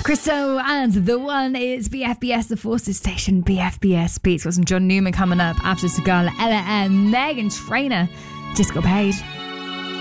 Crystal and The One is BFBS, the Forces Station. BFBS Beats. Got some John Newman coming up after Sigala, Ella and Megan Trainor. Just got paid.